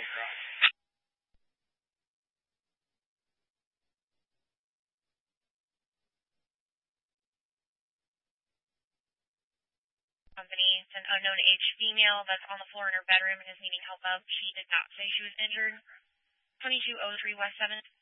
Company. It's an unknown age female that's on the floor in her bedroom and is needing help up. She did not say she was injured. 2203 West 7th.